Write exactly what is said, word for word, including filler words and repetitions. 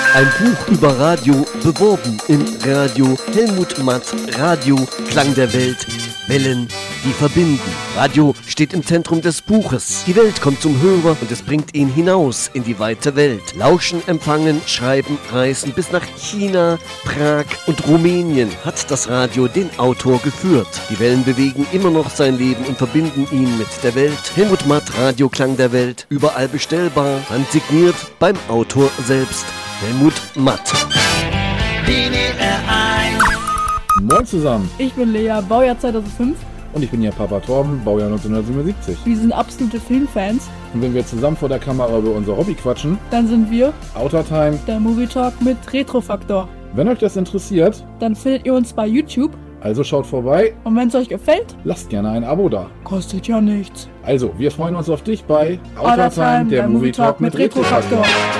Ein Buch über Radio, beworben im Radio. Helmut Matt, Radio, Klang der Welt, Wellen, die verbinden. Radio steht im Zentrum des Buches. Die Welt kommt zum Hörer und es bringt ihn hinaus in die weite Welt. Lauschen, empfangen, schreiben, reisen bis nach China, Prag und Rumänien hat das Radio den Autor geführt. Die Wellen bewegen immer noch sein Leben und verbinden ihn mit der Welt. Helmut Matt, Radio, Klang der Welt, überall bestellbar, handsigniert beim Autor selbst. Helmut Matt. W D R eins. Moin zusammen. Ich bin Lea, Baujahr zweitausendfünf. Und ich bin ja Papa Torben, Baujahr neunzehnhundertsiebenundsiebzig. Wir sind absolute Filmfans. Und wenn wir zusammen vor der Kamera über unser Hobby quatschen, Dann sind wir Outertime, der Movie Talk mit Retrofaktor. wenn euch das interessiert, Dann findet ihr uns bei YouTube. also schaut vorbei, Und wenn es euch gefällt, lasst gerne ein Abo da. kostet ja nichts. Also, wir freuen uns auf dich bei Outertime, der Movie Talk mit Retrofaktor.